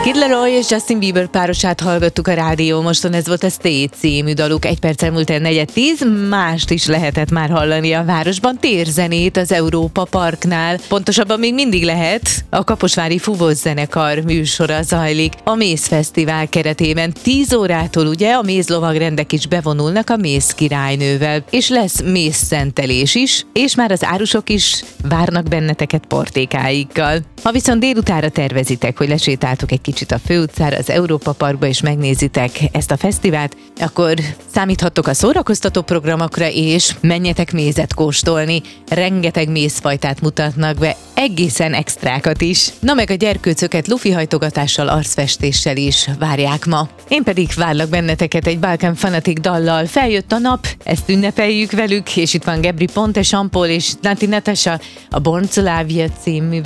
Kid Laroi és Justin Bieber párosát hallgattuk a rádió moston, ez volt a Stay című daluk. 1 perccel múlt el 4:10, mást is lehetett már hallani a városban, térzenét az Európa Parknál. Pontosabban még mindig lehet, a Kaposvári Fuvosz zenekar műsora zajlik a Méz Fesztivál keretében. 10 órától ugye a mézlovagrendek is bevonulnak a Méz királynővel, és lesz mézszentelés is, és már az árusok is várnak benneteket portékáikkal. Ha viszont délutára tervezitek, hogy lesétáltok egy kicsit a főutcára, az Európa Parkba és megnézitek ezt a fesztivált, akkor számíthattok a szórakoztató programokra, és menjetek mézet kóstolni. Rengeteg mézfajtát mutatnak be, egészen extrákat is. Na meg a gyerkőcöket lufihajtogatással, arcfestéssel is várják ma. Én pedig várlak benneteket egy Balkan Fanatic dallal. Feljött a nap, ezt ünnepeljük velük, és itt van Gebri Ponte, Sampol és Nati Natasha, a Born to Love You című